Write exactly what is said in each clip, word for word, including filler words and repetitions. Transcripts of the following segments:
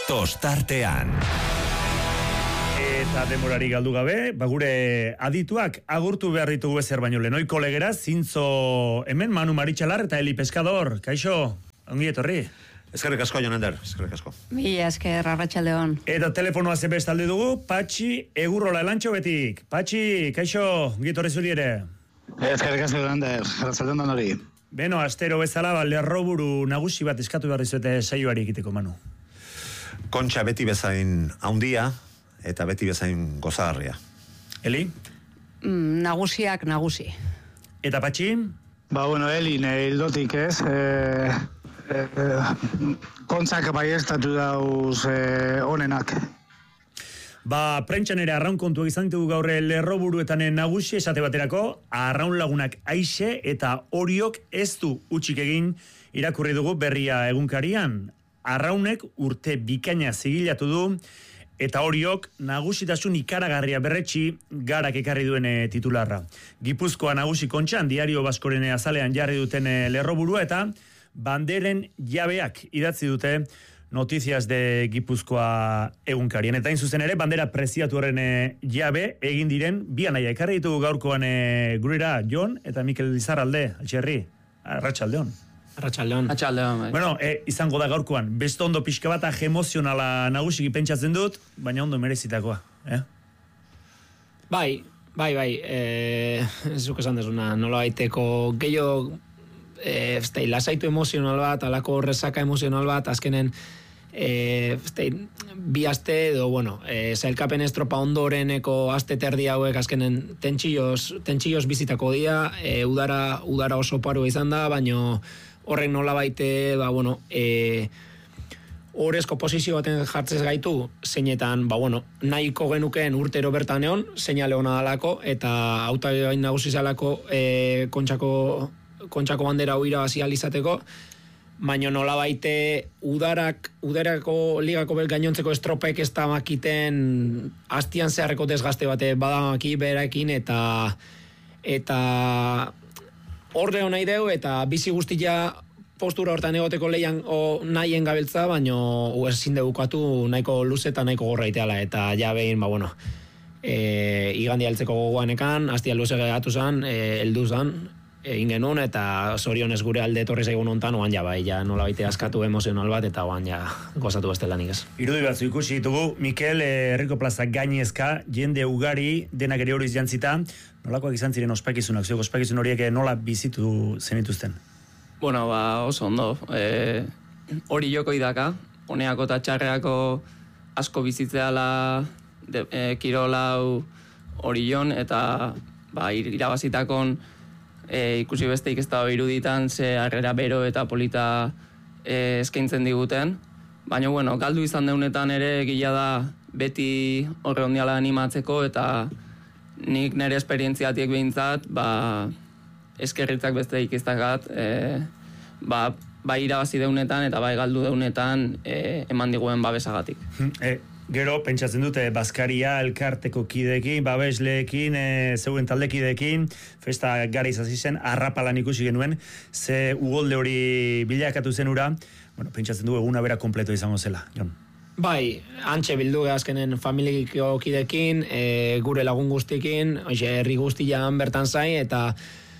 Tostartean. Eta demorari galdu gabe, ba gure adituak agurtu behar ditugu ezer baino lehen. Oiko legera, zintzo hemen Manu Maritxalar eta Eli Pescador. Kaixo, ongi etorri. Eskerrik asko, Jonander, eskerrik asko. Mila esker, Arratsaldeon. Eta telefonoa zebestalde dugu, Patxi Egurrola elantxo betik. Patxi, kaixo, ongi etorri zuri ere. Eskerrik asko, Jonander, Arratsaldeon dan hori. Beno, astero bezala, ba, lerroburu nagusi bat eskatu behar dizuete saioari egiteko, Manu. Kontxa beti bezain haundia, eta beti bezain gozagarria. Eli? Mm, nagusiak nagusi. Eta Patxi? Ba, bueno, Eli, nahi hildotik ez, eh, eh, kontzak baiestatu dauz eh, onenak. Ba, prentxan ere arraun kontuak izan ditugu gaurre lerroburuetan nagusi esate baterako, arraun lagunak aixe eta horiok ez du utxik egin irakurri dugu berria egunkarian. Arraunek urte bikaina zigilatu du, eta horiok nagusitasun ikaragarria berretsi garak ekarri duen titularra. Gipuzkoa nagusi kontxan, Diario Baskoren azalean jarri duten lerroburua, eta banderen jabeak idatzi dute Noticias de Gipuzkoa egunkarien. Eta hain zuzen ere, bandera preziatu horren jabe egin diren, bi anaia ekarri ditugu gaurkoan e, gurera, Jon eta Mikel Lizarralde, Altxerri, Arratsaldeon. Arratsaldeon. Arratsaldeon. Bai. Bueno, e, izango da gaurkoan, beste ondo pixka bat emozionala nagusiki pentsatzen dut, baina ondo merezitakoa, eh? Bai, bai, bai, eh, zuk esan desuna, nola baiteko gehiago, eh, este, lasaitu emozional bat, alako rezaka emozional bat, azkenen, eh, este, bi aste edo, bueno, eh, zailkapen estropa ondoreneko aste terdi hauek azkenen tentsioz, tentsioz bizitako dira, eh, udara, udara oso paru izan da, baino horrek nola baite, ba, bueno, e, horrezko posizio baten jartzez gaitu, zeinetan, ba, bueno, nahiko genukeen urtero bertan egon, seinale hona dalako, eta auta gain nagusi zalako e, kontxako, kontxako bandera huira bazial izateko, baina nola baite udarak, udarako ligako bel gainontzeko estropek ez da makiten hastian zeharreko desgaste bate badamaki berakin, eta eta horre hona ideu, eta bizi guztia postura hortan egoteko leian o nahien gabiltza, baino ezin debukatu nahiko luze eta nahiko gorra iteala, eta ja behin, ba, bueno, e, igandi altzeko gogoanekan, hastia luze gehatu zan, e, eldu zan, egin genuen, eta zorionez gure alde etorri zaigun hontan, oan ja bai, ja nola baite askatu emozional bat, eta oan ja gozatu beste lanik ez. Irudi batzu ikusi ditugu, Mikel, Herriko Plaza gainezka, jende ugari, denak ere horiz jantzita, nolakoak izan ziren ospakizunak, zuek ospakizun horiek nola bizitu zenituzten? Bueno, ba, oso ondo. E, hori joko idaka, honeako eta txarreako asko bizitzeala e, kirolau hori jon, eta ba, irabazitakon e, ikusi besteik ez da iruditan, ze harrera bero eta polita e, eskaintzen diguten. Baina, bueno, galdu izan deunetan ere gila da beti horre ondiala animatzeko, eta nik nire esperientziatiek behintzat, ba, eskerritzak beste ikiztakat, e, ba, bai irabazi deunetan eta bai galdu deunetan e, eman diguen babesagatik. E, gero, pentsatzen dute, Baskaria elkarteko kideekin, babesleekin, e, zeuen taldekideekin, festa gara izazi zen, arrapalan ikusi genuen, ze ugolde hori bilakatu zen ura, bueno, pentsatzen du eguna bera kompleto izango zela, Jon. Bai, antxe bildu azkenen familiko kidekin, e, gure lagun guztikin, oixe, herri guztian bertan zai, eta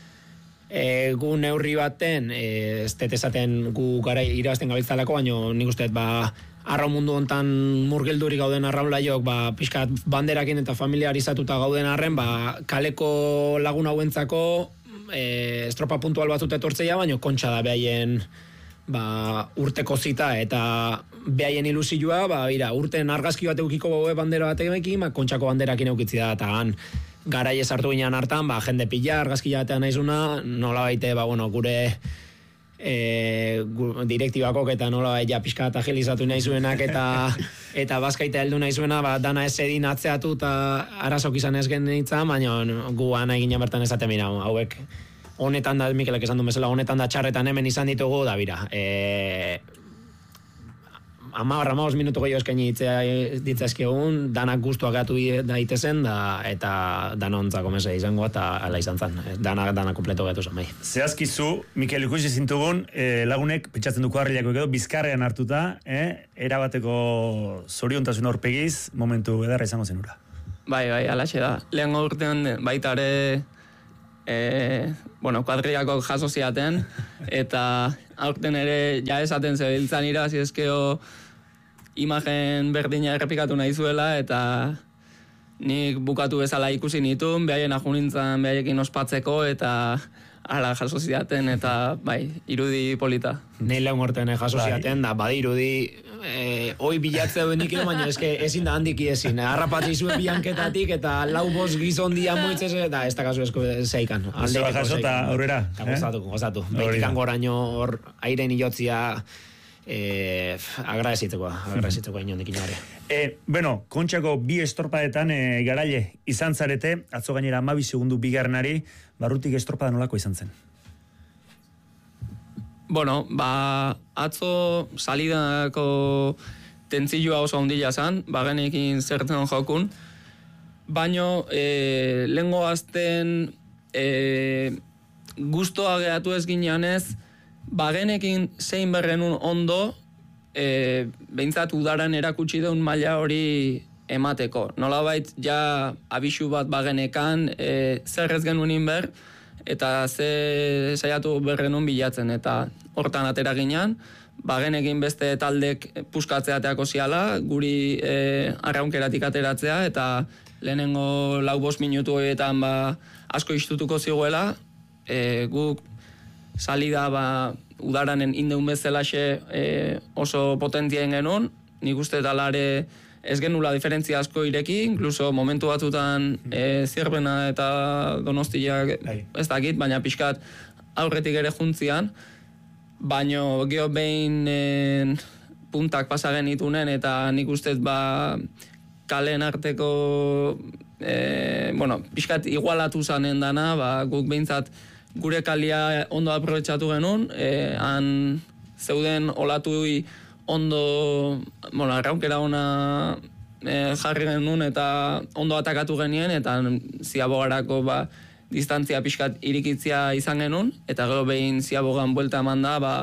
e, gu neurri baten, e, ez esaten gu gara irabazten gabiltzalako, baina nik usteet, ba, arraun mundu hontan murgildurik gauden arraun laiok, ba, pixkat banderakin eta familiarizatuta gauden arren, ba, kaleko lagun hauentzako e, estropa puntual batzut etortzeia, baina kontxa da behaien ba, urteko zita, eta behaien ilusioa, ba, ira, urten argazki bat eukiko gobe bandera bat egekin, ba, kontxako banderakin eukitzi da, eta han garai esartu ginen hartan, ba, jende pila, argazki jatean naizuna, nola baite, ba, bueno, gure e, gu, direktibakok eta nola baita pixka eta agilizatu naizuenak, eta eta bazkaita heldu naizuena, ba, dana ez edin atzeatu, eta arazok izan ez genitzen, baina guan egin bertan esaten mira, hauek, honetan da, Mikelek esan du bezala, honetan da txarretan hemen izan ditugu, da bira, e, hamar, hamabost minutu gehiago eskaini ditzazkegun, danak gustuak gatu daitezen, da, eta danontzako mese izango, eta ala izan zen. Dana, dana kompleto gatu zen, bai. Zehazkizu, Mikel ikusi zintugun, eh, lagunek, pentsatzen duko harrilako edo, bizkarrean hartuta, eh, erabateko zoriontasun aurpegiz, momentu edarra izango zenura. Bai, bai, alaxe da. Lehengo urtean baita ere, e, bueno, kuadriako jaso ziaten, eta aurten ere ja esaten zebiltzan ira, ziezkeo imagen berdina errepikatu nahi zuela, eta nik bukatu bezala ikusi nituen, behaien ajunintzan behaiekin ospatzeko, eta ala jaso ziaten, eta bai, irudi polita. Nei lehen urtean jaso ziaten, da badi irudi, eh, oi bilatze duenik edo, baina eske ezin da handiki ezin. Harrapatzi zuen bianketatik, eta lau bost gizon dia moitzez, eta ez da kasu esko zeikan. Zoa jaso eta aurrera. Eta gozatu, gozatu. Betikan goraino hor airen ilotzia, eh, agradezitzeko, agradezitzeko inondik inore. E, bueno, Kontxako bi estorpadetan e, garaile izan zarete, atzo gainera hamabi segundu bigarrenari, barrutik estorpada nolako izan zen? Bueno, ba, atzo salidako tentzilua oso ondila zan, bagenekin zertzen jokun, baino e, lehengo azten e, guztoa gehatu ez gineanez, bagenekin zein berrenun ondo, e, behintzat udaran erakutsi deun maila hori emateko. Nolabait ja abisu bat bagenekan, e, zer ez genuen inber, eta ze saiatu berrenun bilatzen, eta hortan atera ginean, bagenekin beste taldek puskatzeateako ziala, guri e, arraunkeratik ateratzea, eta lehenengo lau bost minutu horietan ba, asko istutuko ziguela, e, guk salida ba, udaranen indeun bezalaxe e, oso potentien genuen, nik uste talare ez genula diferentzia asko ireki, inkluso momentu batzutan e, Zierbena eta Donostiak ez dakit, baina pixkat aurretik ere juntzian, baino geho behin e, puntak pasa genitunen, eta nik uste ba, kalen arteko e, bueno, pixkat igualatu zanen dana, ba, guk behintzat gure kalia ondo aprobetxatu genuen, e, han zeuden olatui ondo, bueno, arraunkera ona e, jarri genuen eta ondo atakatu genien, eta ziabogarako ba, distantzia pixkat irikitzia izan genuen, eta gero behin ziabogan buelta eman da, ba,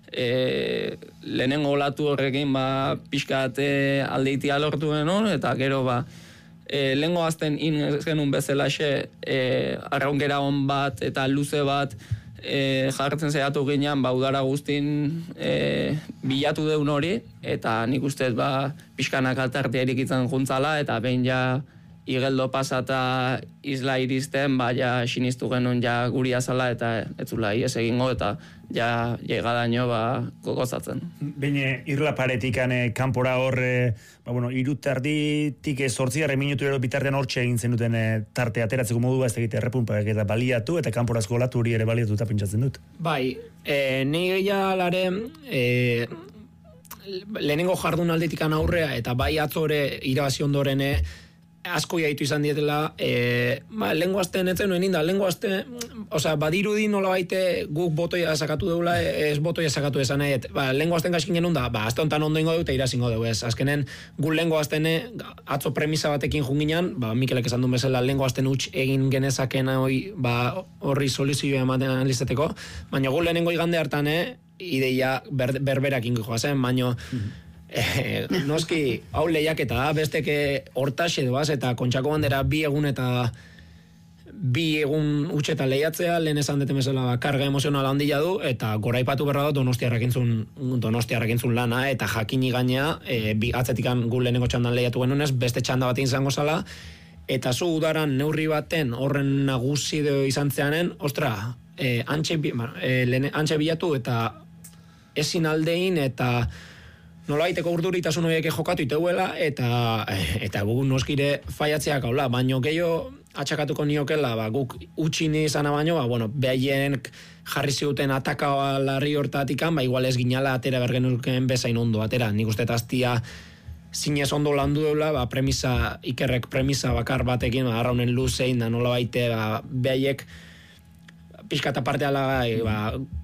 e, lehenengo olatu horrekin ba, pixkat e, aldeitia lortu genuen, eta gero ba, e, lehengo azten in ez genuen bezalaxe e, arraunkera on bat eta luze bat E, jartzen zaiatu ginean, ba, udara guztin e, bilatu deun hori, eta nik ustez ba, pixkanak altartea irikitzen juntzala, eta behin ja igeldo pasata isla iristen, ba, ja sinistu genuen ja guri azala, eta etzula ies egingo, eta ja llegadaino ba, gozatzen. Behin irla paretikan e, kanpora hor, e, ba, bueno, irutarditik zortzigarren minutu ero bitartean hortxe egin zen duten e, tarte ateratzeko modua ez egite errepunpak eta baliatu, eta kanporazko olatu hori ere baliatu eta pentsatzen dut. Bai, e, ni gehialare e, lehenengo jardun aldetikan aurrea, eta bai atzore irabazi ondoren e, asko jaitu izan dietela, e, ba, lehenko azten etzen nuen inda, lehenko azten, osea, badirudi nola baite guk botoia sakatu deula, ez botoia sakatu esan nahi, ba, lehenko azten gaizkin genuen da, ba, azte honetan ondo ingo dut, eta irazingo dugu, ez, azkenen, gu lehenko azten atzo premisa batekin junginan, ba, Mikelek esan duen bezala, lehenko azten huts egin genezaken hori, ba, horri soluzioa ematen analizateko, baina gu lehenengo igande hartan, eh, ideia ber, berberakin joazen, baina, Eh, noski, hau lehiaketa da, besteke hortaxe doaz, eta Kontxako bandera bi egun eta bi egun utxeta lehiatzea, lehen esan deten bezala karga emozionala handia du, eta goraipatu berra da Donostiarrak entzun, Donostiarrak entzun lana, eta jakini gainea, e, bi atzetikan gu lehenengo txandan lehiatu genunez, beste txanda bat izango zala, eta zu udaran neurri baten horren nagusi deo izan zeanen, ostra, e, antxe, e, lehen, antxe bilatu, eta ezin aldein, eta nola baiteko urduritasun horiek jokatu iteuela, eta, eta guk noskire faiatzeak haula, baino gehiago atxakatuko niokela, ba, guk utxini izana baino, ba, bueno, behaien jarri ziuten ataka larri hortatikan, ba, igual ez ginala atera bergenuken bezain ondo atera, nik uste tastia zinez ondo landu deula, ba, premisa, ikerrek premisa bakar batekin, ba, arraunen luzein, da nola baite, ba, behaiek pixka eta parte ala, ba,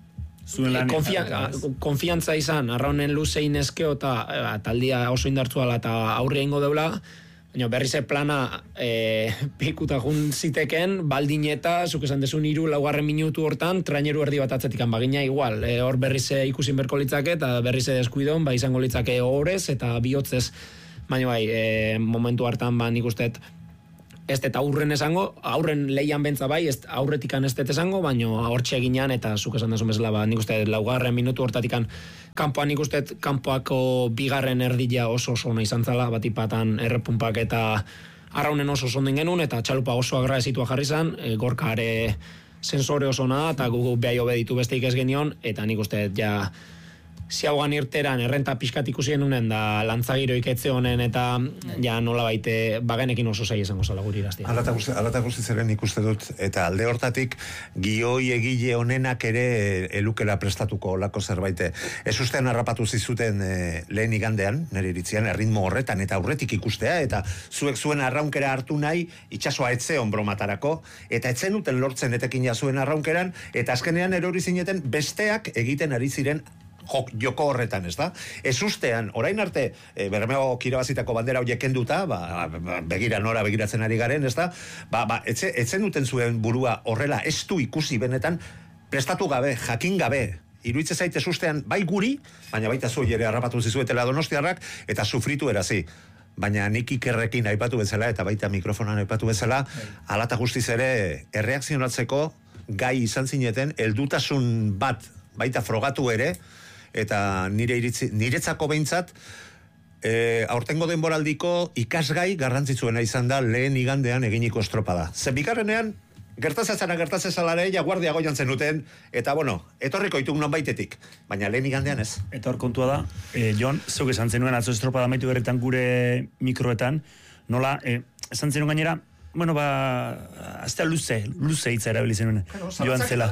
Zuen lan konfia, konfiantza izan, arraunen luzein eskeo eta taldia oso indartzuala eta aurre ingo deula, baina berrize plana e, pikuta jun ziteken, baldin eta, zuk esan desun iru laugarren minutu hortan, traineru erdi bat atzetikan, bagina igual, e, hor berrize ikusin berko litzake, eta berrize deskuidon, ba izango litzake horrez, eta bihotzez, baina bai, e, momentu hartan, ba nik usteet, ez eta aurren esango, aurren leian bentza bai, ez aurretikan ez esango, baina hortxe eginan, eta zuk esan desun bezala, ba, nik uste laugarren minutu hortatikan, kanpoan nik uste kanpoako bigarren erdila oso oso ona izan zala, batipatan errepumpak eta arraunen oso oso onden genuen, eta txalupa oso agradezitua jarri zan, e, gorka ere sensore oso ona, eta gugu behai obeditu besteik ez genion, eta nik uste ja ziaugan irteran errenta pixkat ikusi genunen da lantzagiro iketze honen eta ja nola baite bagenekin oso zai izango zala guri iraztia. Alata guzti zeren ikuste dut, eta alde hortatik gioi egile honenak ere elukera prestatuko olako zerbaite. Ez ustean harrapatu zizuten e, lehen igandean, nire iritzian, erritmo horretan, eta aurretik ikustea, eta zuek zuen arraunkera hartu nahi, itxasoa etzeon bromatarako, eta etzen duten lortzen etekin zuen arraunkeran, eta azkenean erori zineten besteak egiten ari ziren jok, joko horretan, ez da? Ez ustean, orain arte, e, Bermeo kirabazitako bandera horiek kenduta, ba, begira nora begiratzen ari garen, ez da? Ba, ba, etze, etzen duten zuen burua horrela ez du ikusi benetan, prestatu gabe, jakin gabe, iruitze zaitez ustean, bai guri, baina baita zu ere harrapatu zizuetela Donostiarrak, eta sufritu erazi. Baina nik Ikerrekin aipatu bezala, eta baita mikrofonan aipatu bezala, alata guztiz ere, erreakzionatzeko gai izan zineten, heldutasun bat baita frogatu ere, eta nire iritzi, niretzako behintzat, e, aurtengo denboraldiko ikasgai garrantzitsuena izan da lehen igandean eginiko estropada. Zen bigarrenean, gertazazana gertazazalare, ja guardia goian zenuten, eta bueno, etorriko ituk non baitetik, baina lehen igandean ez. Eta hor kontua da, e, Jon, zeuk esan zenuen atzo estropada maitu berretan gure mikroetan, nola, e, esan zenuen gainera, bueno, ba, aztea luze, luze hitza erabili zenuen, joan zela.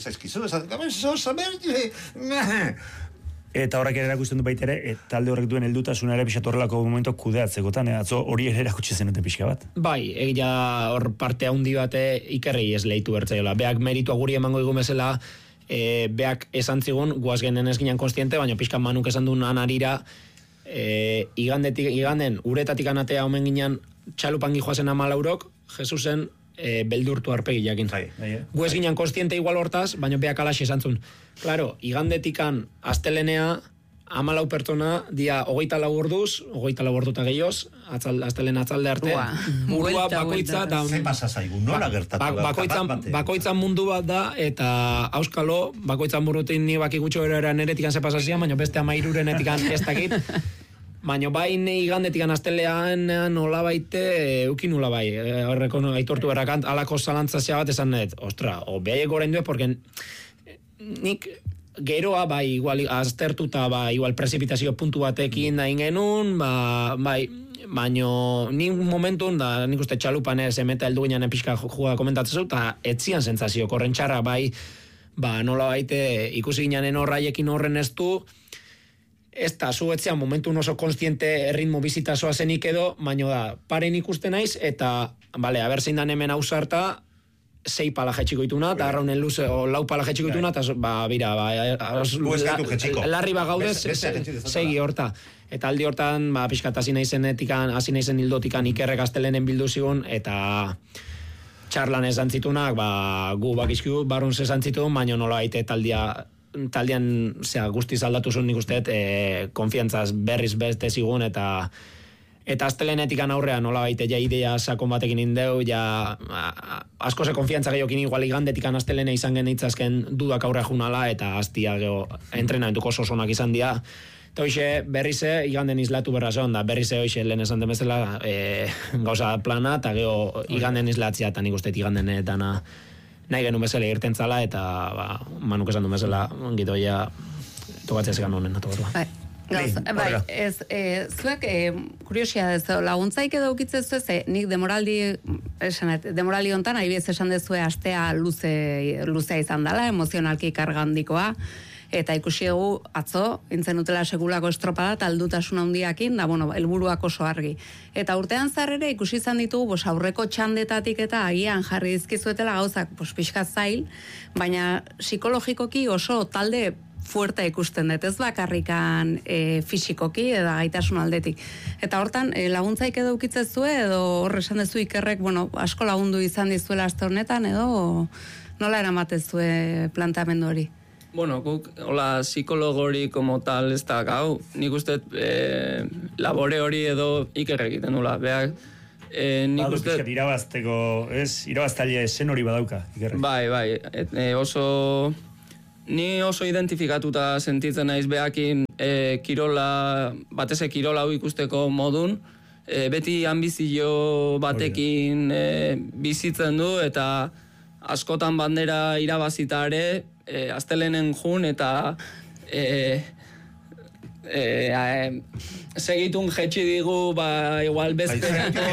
Eta horrek ere erakusten du baitere, e, talde horrek duen heldutasuna ere pixat horrelako momentu kudeatzekotan, e, atzo hori ere erakutsi zenuten pixka bat. Bai, egia hor parte handi bate Ikerrei ez lehitu bertzaiola. Beak meritua guri emango digu bezala, e, beak esan zigun, guaz genen ez ginen konstiente, baina pixka manuk esan duen anarira, e, igandetik, iganden uretatik anatea omen ginen txalupan gijoazen amalaurok, Jesusen e, beldurtu arpegi jakin. Gu ez ginen konstiente igual hortaz, baina beak alaxe esan zuen. Claro, igandetikan astelenea hamalau pertsona dia hogeita lau orduz, hogeita lau orduta gehioz, atzal, astelen atzalde arte. Burua bakoitza da... Ze pasa zaigu, nola gertatu ba, da? Bakoitzan, bakoitzan mundu bat da, eta auskalo, bakoitzan burutin ni baki gutxo eran eretikan ze pasazia, baina beste amairuren etikan ez dakit. Baina bain igandetikan astelean nola baite, eukin nola bai, horreko aitortu berrakant, alako zalantzazia bat esan net, ostra, o behaiek goren duet, porque nik geroa, bai, igual, aztertuta, bai, igual, prezipitazio puntu batekin da ingenun, ba, bai, baino, nik momentun, da, nik uste txalupan ez, emeta heldu ginen pixka juga komentatzen eta etzian sentsazio, korren txarra, bai, ba, nola baite, ikusi ginen horraiekin horren ez du, ez da, zu etzean momentu oso konstiente erritmo bizitazoa zenik edo, baino da, paren ikusten naiz, eta, bale, haber zein dan hemen hausarta, sei pala jetxiko ituna, eta arraunen luze, o lau pala jetxiko ituna, eta, ba, bira, ba, larri ba gaudez, segi horta. Eta aldi hortan, ba, pixkat hasi naizen etikan, hasi naizen hildotikan Ikerrek astelenen bildu zigun, eta txarlan esan zitunak, ba, gu bakizkigu, barrun esan zitun, baino nola baite taldia, taldean, zera, guztiz aldatu zuen nik usteet, e, konfiantzaz berriz beste zigun, eta eta asteleenetikan aurrean nola baite ja idea sakon batekin indeu, ja a, asko ze konfiantza gehiokin igual igandetikan astelene izan genitzazken dudak aurrea junala, eta aztia geho entrenamentuko oso sonak izan dira. Eta hoxe berrize iganden izlatu berra zon, da berrize hoxe lehen esan demezela e, gauza plana, eta geho iganden izlatzia, eta nik usteet iganden dana nahi genuen bezala irten zala, eta ba, manuk esan du bezala gidoia tokatzea zegan honen. Bai, gauz, bai, ez, e, zuek, e, kuriosia ez, laguntzaik edo ukitze zuen, ze, nik demoraldi, esanet, demoraldi hontan, ahibiez esan dezue astea luze, luzea izan dela, emozionalki karga handikoa, Eta ikusi dugu atzo, intzen dutela sekulako estropada, taldutasun handiakin, da, bueno, helburuak oso argi. Eta urtean zarrere ikusi izan ditugu, bos, aurreko txandetatik eta agian jarri dizkizuetela gauzak, bos, pixka zail, baina psikologikoki oso talde fuerte ikusten dut, ez bakarrikan e, fisikoki edo gaitasun aldetik. Eta hortan, e, laguntzaik edo ukitzezue, edo horre esan dezu ikerrek, bueno, asko lagundu izan dizuela aste honetan, edo nola eramatezue plantamendu hori? Bueno, guk, hola, psikologori como tal ez da gau, nik uste e, labore hori edo ikerrek egiten nula. Beak, e, nik Badu uste... pixkat irabazteko, ez? Irabaztaile zen hori badauka, ikerrek. Bai, bai, et, e, oso... Ni oso identifikatuta sentitzen naiz beakin e, kirola, bateze kirola hau ikusteko modun, e, beti ambizio batekin e, bizitzen du eta askotan bandera irabazita ere, e, astelenen jun eta e, e, e, segitun jetxi digu, ba, igual beste...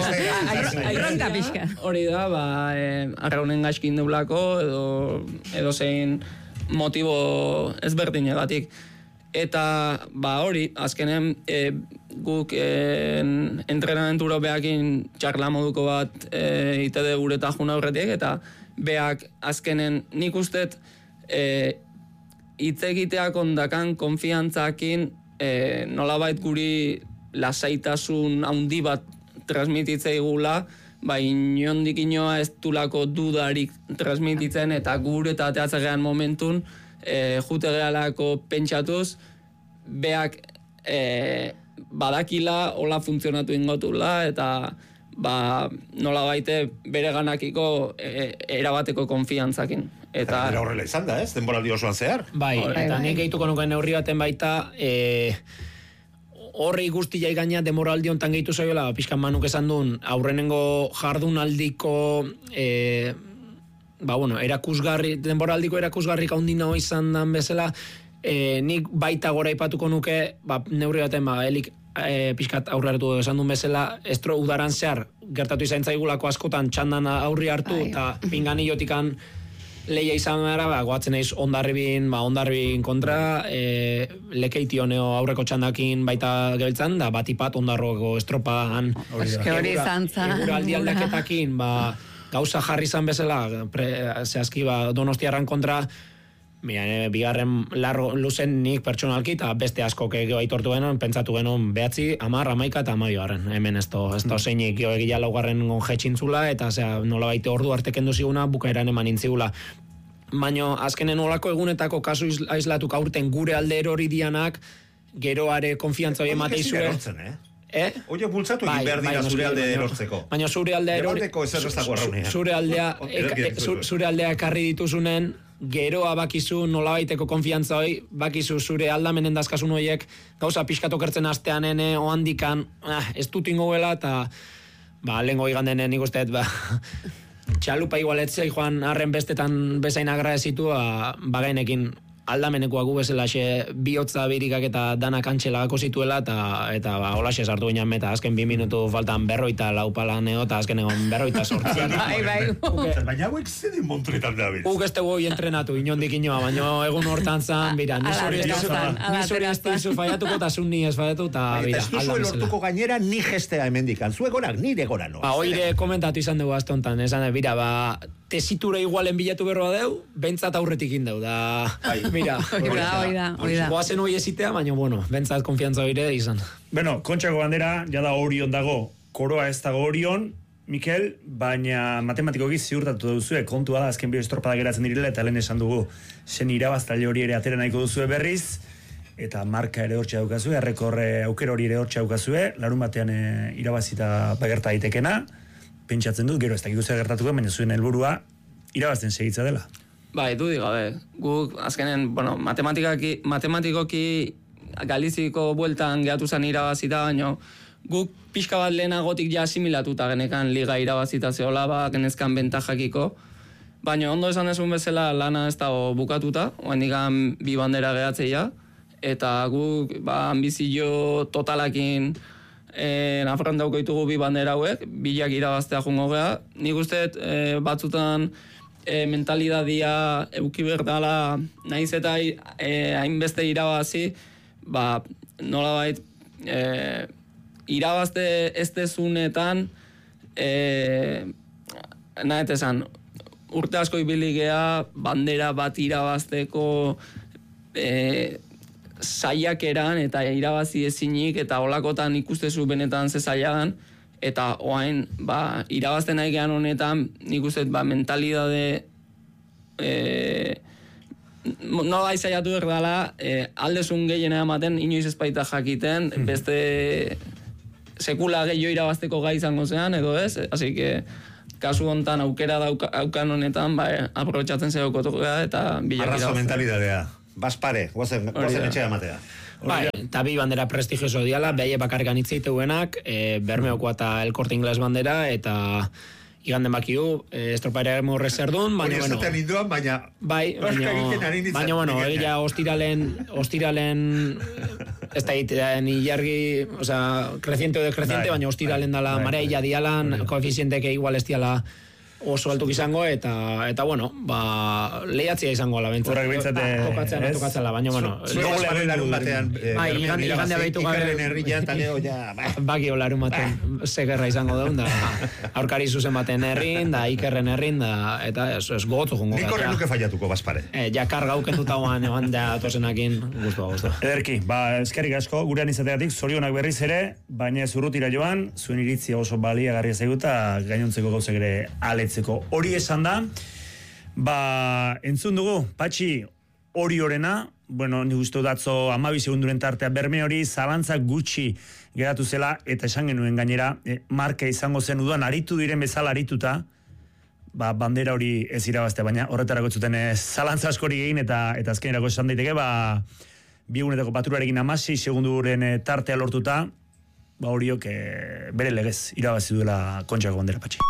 Aironka pixka. Hori da, ba, e, arraunen gaizkin deulako, edo, edo zein... motibo ezberdinegatik. Eta, ba hori, azkenen e, guk e, entrenamentu beakin txarla moduko bat e, itede gureta juna horretik, eta beak azkenen nik ustet e, hitz egiteak ondakan konfiantzakin e, nolabait guri lasaitasun handi bat transmititzeigula, ba, inondik inoa ez dulako dudarik transmititzen, eta gure eta teatzegean momentun, e, jute gehalako pentsatuz, beak e, badakila, hola funtzionatu ingotula, eta ba, nola baite bere ganakiko e, erabateko konfiantzakin. Eta era horrela izan da, ez? Denboraldi osoan zehar. Bai, eta nik gehituko nuken neurri baten baita, e, horri guztia igaina demoraldi hontan gehitu zaiola, pixkan manuk esan duen, aurrenengo jardunaldiko, e, ba bueno, erakusgarri, denboraldiko erakusgarri kaundina izan dan bezala, e, nik baita gora ipatuko nuke, ba, neurri baten, ba, elik e, pixkat aurre hartu esan duen bezala, estro udaran zehar, gertatu izan zaigulako askotan txandan aurri hartu, eta pinganillotikan leia izan gara, ba, goatzen naiz ondarribin, ba, ondarribin kontra, e, lekeiti honeo aurreko txandakin baita gebeltzan, da batipat ondarroko estropan, hori izan zan. Eguraldi aldaketakin, ba, gauza jarri izan bezala, pre, zehazki, ba, Donostiarran kontra, Mira, e, bigarren larro luzen nik pertsonalki eta beste asko geho aitortu genon, pentsatu genon behatzi, amar, amaika eta amai garren. Hemen ez to, ez to zeinik geho egila laugarren jetxintzula eta zera, nola baite ordu arte kendu ziguna, bukaeran eman intzigula. Baina azkenen olako egunetako kasu aislatuk aurten gure alde erori dianak, geroare konfiantza hori emate izue. eh? Eh? Oie, bultzatu egin behar dira zure alde erortzeko. Baina zure aldea erori... Debaldeko ezer ez dago arraunean. Zure aldea, zure aldea ekarri dituzunen, geroa bakizu nolabaiteko konfiantza hoi, bakizu zure aldamenen dazkasun horiek, gauza pixkatu kertzen astean ene, ohandikan, ah, ez dut ingoela, eta ba, lehenko igandenen nik usteet, ba, txalupa igualetzei joan arren bestetan bezain agradezitu, ba, bagainekin aldamenekoak gu bezala xe bihotza birikak eta danak antxelagako zituela eta, eta ba, holaxe sartu ginen meta azken bi minutu faltan berroita laupala neo eta azken egon berroita sortzian. Bai, bai. Baina hauek zedin montretan da biz. Uk ez tegu hoi entrenatu, inondik inoa, baina egun hortan zan, bira, nisuri ez dizu faiatuko eta zun ni ez faiatu eta bira. Eta ez duzu elortuko gainera ni gestea hemendikan, zue gorak, nire gora no. Ba, oire komentatu izan dugu azte honetan, esan, bira, ba, tesitura igualen bilatu berroa deu, bentsat aurretik indeu, da, mira. Oida, oida, oida. Boazen hoi ezitea, baina, bueno, bentsat konfiantza oire izan. Bueno, Kontxako bandera, jada Orion dago, koroa ez dago Orion, Mikel, baina matematikoki ziurtatu duzue, kontua da, azken bio estropada geratzen direla, eta lehen esan dugu, zen irabaztaile hori ere atera nahiko duzue berriz, eta marka ere hortxe daukazue, errekorre aukera hori ere hortxe daukazue, larun batean e, irabazita bagerta daitekena, pentsatzen dut, gero ez dakik guztia gertatuko, baina zuen helburua irabazten segitza dela. Bai, dudik gabe. Guk, azkenen, bueno, matematikaki, matematikoki Galiziko bueltan gehatu zen irabazita, baina guk pixka bat lehenagotik ja asimilatuta genekan liga irabazita zehola, ba, genezkan bentajakiko. Baina ondo esan desun bezala lana ez dago bukatuta, oendikan bi bandera gehatzeia, eta guk, ba, ambizio totalakin E, Nafarroan dauko ditugu bi bandera hauek, bilak irabaztea jungo geha. Nik usteet e, batzutan e, mentalidadia euki berdala, nahiz eta e, hainbeste irabazi, ba, nolabait, e, irabazte ez dezunetan, e, nahet esan, urte asko ibili gea, bandera bat irabazteko e, saiakeran eta irabazi ezinik, eta holakotan ikustezu benetan ze zailagan, eta oain, ba, irabazten nahi gehan honetan, nik uste, ba, mentalidade e, nola izaiatu erdala, e, aldezun gehiena ematen, inoiz ezpaita jakiten, beste sekula gehiago irabazteko gai izango zean, edo ez, así que kasu hontan aukera dauka, aukan honetan, ba, aprobetxatzen zegokotu eta bilak irabazten. Arrazo mentalidadea, baspare, guazen, guazen etxea matea. Bai, eta bi bandera prestigioso diala, behaie bakarrikan itzeiteuenak, e, Bermeokoa eta El Corte Inglés bandera, eta iganden bakiu, e, estropaera morre zer duen, baina, bueno... Hori induan, baina... Bai, baina, baina, bueno, ja, ostiralen, ostiralen, ez da egitean, ilargi, o sea, creciente o decreciente, baina ostiralen dala mareia dialan, koefizienteke igual ez diala oso altuk izango, eta, eta bueno, ba, lehiatzia izango ala bentzat. Horrek bentzate... Tokatzen, tokatzen la, baina, bueno... Zuego larun batean... Bai, igandea behitu garren... Ikerren herrian, taleo, ja... Baki larun batean, segerra izango daun, da aurkari zuzen baten herrin, da ikerren herrin, da, eta ez, ez gogotzu jungo. Nik horren nuke fallatuko, baspare. Eh, ja karga ukentuta guan, eban da tosenakin, guztua, guztua. Ederki, ba, eskerrik asko, gurean izategatik, zorionak berriz ere, baina zurrutira joan, zuen iritzia oso baliagarria zaiguta, gainontzeko gauzak ere alet hori esan da, ba, entzun dugu, Patxi, hori horrena, bueno, nik uste datzo amabi segunduren tartea berme hori zalantzak gutxi geratu zela, eta esan genuen gainera, e, marka izango zen uduan, aritu diren bezala arituta, ba, bandera hori ez irabazte, baina horretarako zuten e, zalantza askori egin, eta eta azkenerako esan daiteke, ba, bi egunetako paturarekin amasi segunduren e, tartea lortuta, ba, horiok e, bere legez irabazi duela Kontxako bandera, Patxi.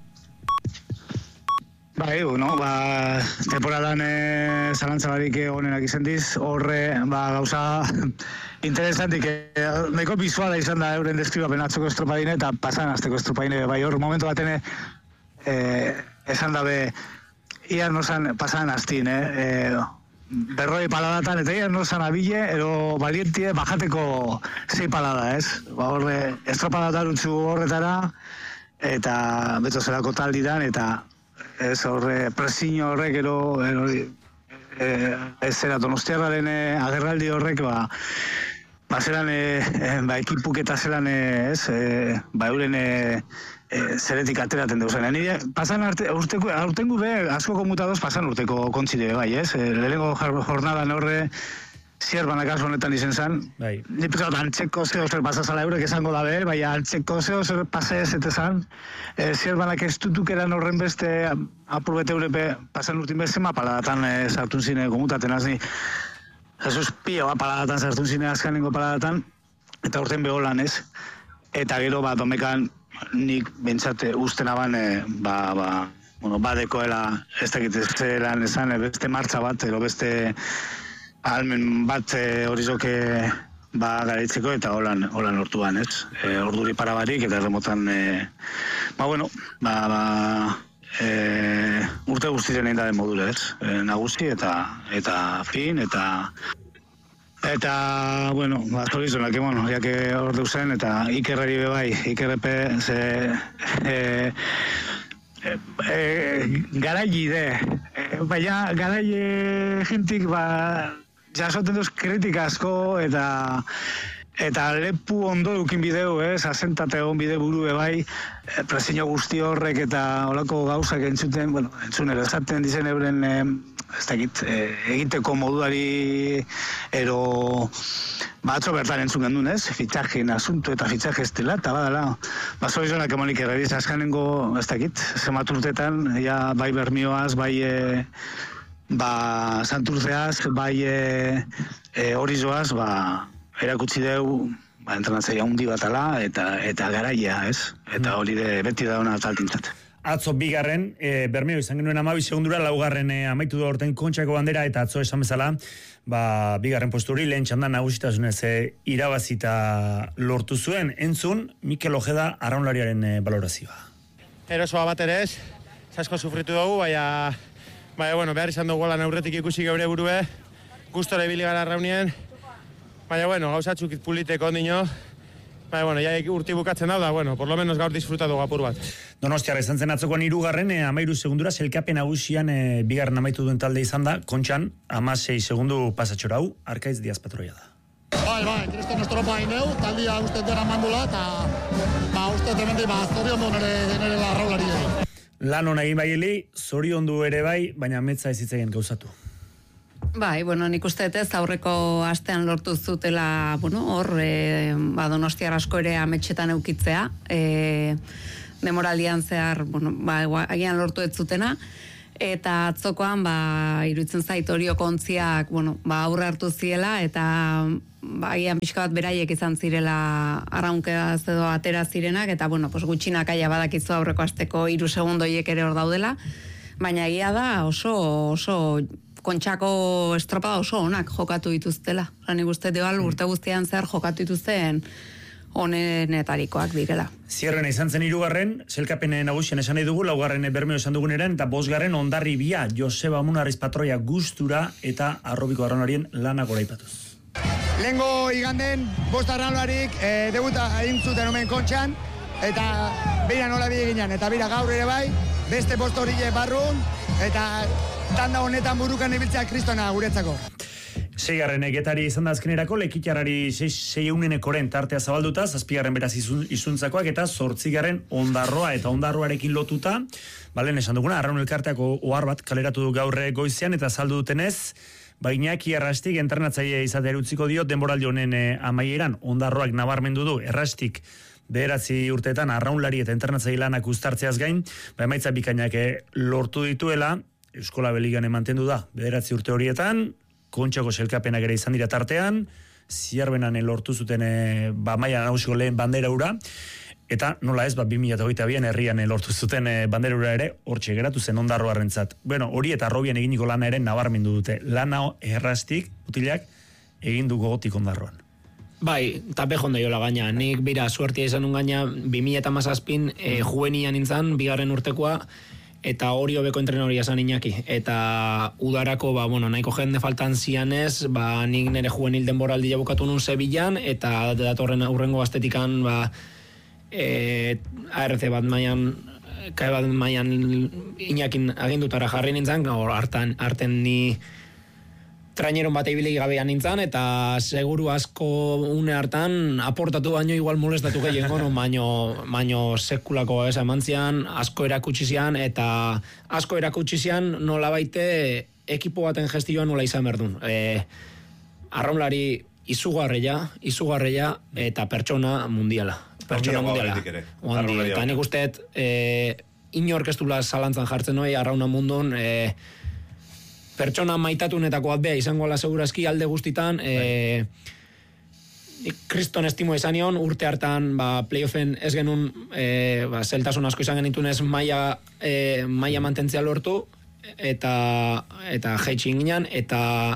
Bai, bueno, ba, temporadan e, zalantza barik honenak izan diz, horre, ba, gauza interesantik, e, nahiko bizuala izan da euren deskribapen atzoko estropadine eta pasan azteko estropadine, bai, hor momentu baten e, esan dabe, iar nozan pasan aztin, e, berroi paladatan, eta iar nozan abile, ero balientie bajateko zei palada, ez? Ba, horre, estropadataruntzu horretara, eta beto zelako taldidan, eta ez horre, presiño horrek, ero, ero e, ez zera donostiarraren e, agerraldi horrek, ba, ba zelan, e, e, ba, ekipuk eta zelan, e, ez, e, ba, euren e, e, zeretik ateraten deuzen. Nire, pasan arte, urteko, aurtengu be, asko komutadoz pasan urteko kontzide, bai, ez? E, lehenengo jornadan horre, zierbanak aso honetan izen zan. Bai. Ni pensat, antzeko zeo zer pasazala eurek esango dabe, bai, antzeko zeo zer pasa ez eta zan. E, zierbanak ez dutuk eran horren beste, apurbete eurepe, pasan urtin beste, ma paladatan e, sartun zine komutaten azni. Jesus pio, ba, paladatan sartun zine azkanengo paladatan, eta urten beholan ez. Eta gero, ba, domekan, nik bentsate usten aban, e, ba, ba, bueno, badekoela, ez dakit ez zelan esan, e, beste martxa bat, ero beste almen bat e, horizoke ba, garaitzeko eta holan, holan hortuan, ez? E, orduri parabarik eta erremotan, e, ba, bueno, ba, ba, e, urte guztiren egin da den module, ez? E, nagusi eta eta fin, eta eta, bueno, ba, zorizonak, bueno, jake hor deuzen, eta ikerreri bebai, ikerrepe, ze, e, e, e, garaili de, e, baina garaile jentik, ba, jasoten duz kritika asko eta eta lepu ondo dukin bideu, ez, asentate egon bide buru bai, e, presiño guzti horrek eta olako gauzak entzuten, bueno, entzunero, esaten dizen euren, e, ez dakit, e, egiteko moduari ero batzo bertan entzun gendun, ez, fitxajen asuntu eta fitxaje estela, eta badala, baso izonak emonik errediz, azkanengo, ez dakit, zematurtetan, ja, bai Bermioaz, bai, e, ba, santurzeaz, bai e, e, horizoaz, ba, erakutsi deu, ba, entrenatzaia hundi batala, eta eta garaia, ez? Eta hori de beti da ona taltintzat. Atzo bigarren, e, Bermeo izan genuen amabi segundura, laugarren e, amaitu da orten Kontxako bandera, eta atzo esan bezala, ba, bigarren posturi, lehen txandan nagusitasunez e, irabazita lortu zuen, entzun, Mikel Ojeda arraunlariaren e, balorazioa. Erosoa bat ere ez, asko sufritu dugu, baina, baina, bueno, behar izan dugu lan aurretik ikusi geure burue, gustora ibili gara raunien, baina, bueno, gauzatzuk puliteko ondino, baina, bueno, ja urti bukatzen hau da, bueno, por lo menos gaur disfrutatu apur bat. Donostiarra izan zen atzokoan hirugarren, eh, amairu segundura, zelkapen nagusian eh, bigarren amaitu duen talde izan da, Kontxan, amasei segundu pasatxora hau, Arkaiz Diaz Patroia da. Bai, bai, Kriston estropa ineu, taldia uste dena mandula, eta ba, uste demendi, ba, zorion du nire, nire larraulari edo. Lan hona egin baieli, zorion du ere bai, baina metza ez hitz egin gauzatu. Bai, bueno, nik uste ez aurreko astean lortu zutela, bueno, hor, e, ba, Donostiar asko ere ametxetan eukitzea, e, demoraldian zehar, bueno, ba, agian lortu ez zutena, eta atzokoan, ba, iruditzen zait horiok ontziak, bueno, ba, aurre hartu ziela, eta ba, agian pixka bat beraiek izan zirela arraunkedaz edo atera zirenak, eta, bueno, pues, gutxinak aia badakizu aurreko asteko hiru segundoiek ere hor daudela, baina egia da oso, oso, Kontxako estropada oso onak jokatu dituztela. Nik uste debal urte guztian zer jokatu dituzten honenetarikoak direla. Zierren izan zen hirugarren, zelkapen nagusien esan nahi dugu, laugarren Bermeo esan duguneren, eta bosgarren Hondarribia, Joseba Munarriz Patroia gustura eta Arrobiko arraunarien lanak goraipatuz. Lehengo iganden, bost arraunlarik e, debuta egin zuten omen Kontxan, eta bera nola bide ginen, eta bera gaur ere bai, beste bost horile barrun, eta tanda honetan burukan ibiltzea kristona guretzako. Seigarren Getari izan da azkenerako, Lekitarrari seiehunenekoren tartea zabalduta, zazpigarren beraz izun, izuntzakoak, eta zortzigarren Ondarroa eta Ondarroarekin lotuta, balen esan duguna, Arraun Elkarteako ohar bat kaleratu du gaurre goizean, eta saldu dutenez, Bainaki Errastik entrenatzaile izatea utziko diot denboraldi honen eh, amaieran, Ondarroak nabarmendu du, Errastik bederatzi urteetan arraunlari eta entrenatzaile lanak uztartzeaz gain, ba emaitza bikainak lortu dituela, Euskola Beligan mantendu da, bederatzi urte horietan, Kontxako selkapenak ere izan dira tartean, Zierbenan lortu zuten e, ba maila nagusiko lehen bandera ura, eta nola ez, ba bi mila hogeita bian herrian lortu zuten e, bandera ura ere, hortxe geratu zen Ondarroarrentzat. Bueno, hori eta Arrobian eginiko lana ere nabarmendu dute. Lana Errastik, utilak, egin du gogotik Ondarroan. Bai, tape jondo jola gaina. Nik bira suertia izan un gaina, bi mila hamazazpin e, juenian nintzen, bigarren urtekoa, eta hori hobeko entrenoria zan Iñaki. Eta udarako, ba, bueno, nahiko jende faltan zianez, ba, nik nire juvenil denboraldia bukatu nun Sevillan, eta datorren aurrengo gaztetikan, ba, e, A R C bat maian, kae bat maian Iñakin agindutara jarri nintzen, hor hartan, harten ni traineron bat ibili gabean nintzen, eta seguru asko une hartan aportatu baino igual molestatu gehiengo, no, baino, baino sekulako esa mantzian, asko erakutsi zian, eta asko erakutsi zian nola baite ekipo baten gestioa nola izan berdun. E, arraunlari izugarreia, izugarreia, eta pertsona mundiala. Pertsona mundiala. Oandi, eta nik usteet, e, inork ez dula zalantzan jartzen noi, arrauna mundun, e, pertsona maitatunetako bat bea izango ala segurazki alde guztitan, e, kriston estimo izan nion, urte hartan ba, playoffen ez genuen e, ba, zeltasun asko izan genitunez maia, e, maia mantentzea lortu, eta, eta jaitsi ginean, eta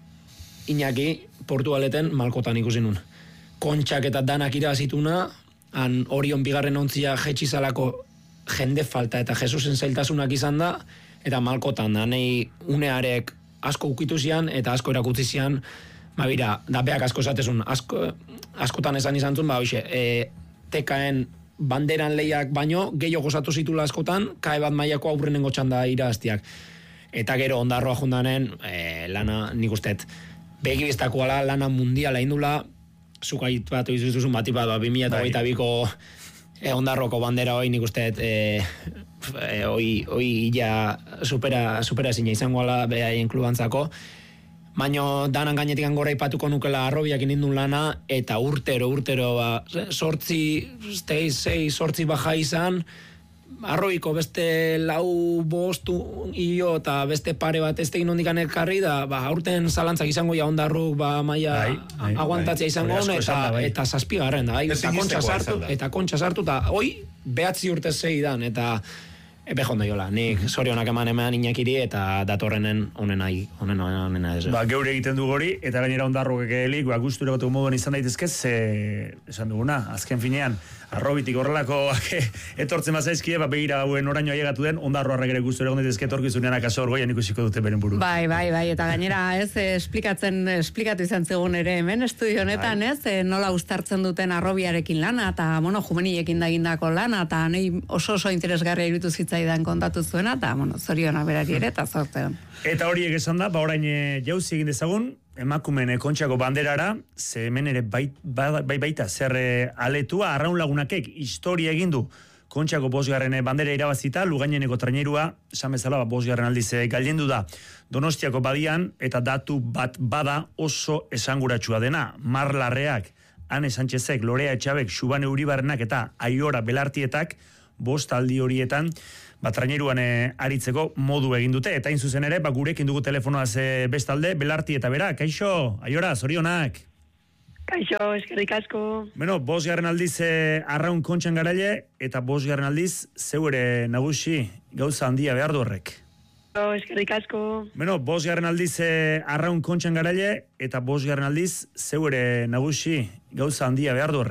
Iñaki Portugaleten malkotan ikusi nun. Kontxak eta danak irazituna, han Orion bigarren ontzia jaitsi zalako jende falta eta Jesusen zailtasunak izan da, eta malkotan da, nahi unearek asko ukitu zian, eta asko erakutzi zian, ba bira, da beak asko esatezun, asko, askotan esan izan zuen, ba hoxe, e, tekaen banderan lehiak baino, gehiago gozatu zitula askotan, kae bat mailako aurrenengo txanda iraztiak. Eta gero Ondarroa jundanen, e, lana nik usteet, begibiztakoa lana mundiala indula, zukait bat oizuzun bati bat, bi mila hogeita biko e, Ondarroko bandera hoi nik usteet, e, E, oi, oi ja supera, supera zine izango ala behaien klubantzako. Baina danan gainetik gora ipatuko nukela Arrobiak inindun lana, eta urtero, urtero, ba, sortzi, zei, zei, sortzi baja izan, Arrobiko beste lau bostu io eta beste pare bat ez tegin hondikan elkarri da, ba, aurten zalantzak izango ja Ondarruk, ba, maia aguantatzea izango hon, eta, eta zazpigarren da, eta kontxa sartu, eta kontxa sartu, eta hoi, behatzi urte zei dan, eta Epe jondo jola, nik sorionak eman eman inakiri eta datorrenen onena, onena, onena ez. Ba, geure egiten du gori, eta gainera ondarrok egelik, ba, guztu egotu moduan izan daitezke, ze, esan duguna, azken finean, arrobitik horrelako etortzen bazaizkie, ba, begira hauen oraino ailegatu den, ondarro harrek ere guztu egon daitezke etorkizunean akaso orgoian ikusiko dute beren buru. Bai, bai, bai, eta gainera, ez, esplikatzen, esplikatu izan zegoen ere hemen, estudio honetan, ez, nola uztartzen duten arrobiarekin lana, eta, bueno, jumenilekin dagindako lana, eta nahi oso oso interesgarria irutu zitzaidan kontatu zuena, eta, bueno, zorionak berari ere, eta zorteon. Eta horiek esan da, ba, orain jauzi egin dezagun, emakumen kontxako banderara, ze hemen ere bai, bai baita, zer aletua, arraun lagunakek, historia egin du, kontxako bosgarren bandera irabazita, Lugaineneko trainerua, esan bezala, bosgarren aldiz gailendu da, Donostiako badian, eta datu bat bada oso esanguratsua dena, Marlarreak, Ane Sánchezek, Lorea Etxabek, Xubane Uribarrenak eta Aiora Belartietak, bost aldi horietan, ba, traineruan e, aritzeko modu egin dute, eta hain zuzen ere, ba, gurekin dugu telefonoaz e, bestalde, Belarti eta bera, kaixo, Aiora, zorionak. Kaixo, eskerrik asko. Bueno, bosgarren aldiz e, arraun kontxan garaile, eta bosgarren aldiz zeu ere nagusi gauza handia behar du horrek. Kaixo, eskerrik asko. Bueno, bosgarren aldiz e, arraun kontxan garaile, eta bosgarren aldiz zeu ere nagusi gauza handia behar du horrek.